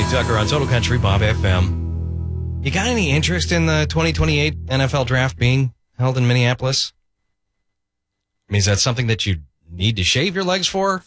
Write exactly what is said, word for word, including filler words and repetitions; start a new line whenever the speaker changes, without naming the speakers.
Tucker on Total Country, Bob F M. You got any interest in the twenty twenty-eight N F L draft being held in Minneapolis? I mean, is that something that you need to shave your legs for?